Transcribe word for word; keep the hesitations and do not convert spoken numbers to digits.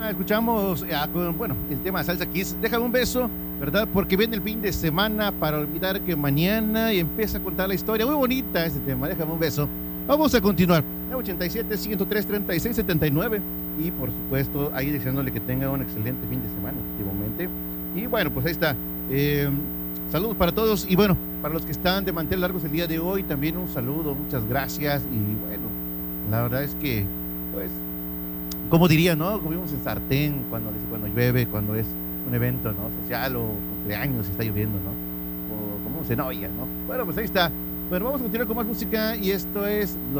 Ah, escuchamos, ah, con, bueno, el tema Salsa Kiss. Déjame un beso, ¿verdad? Porque viene el fin de semana para olvidar que mañana y empieza a contar la historia. Muy bonita este tema, déjame un beso. Vamos a continuar. ochenta y siete, ciento tres, treinta y seis, setenta y nueve. Y por supuesto, ahí deseándole que tenga un excelente fin de semana, efectivamente. Y bueno, pues ahí está. Eh, saludos para todos. Y bueno, para los que están de mantel largos el día de hoy, también un saludo, muchas gracias. Y bueno, la verdad es que, pues, como diría, ¿no? Como vimos en sartén, cuando, cuando llueve, cuando es un evento, ¿no? Social o cumpleaños, si está lloviendo, ¿no? O como se noia, ¿no? Bueno, pues ahí está. Bueno, vamos a continuar con más música y esto es...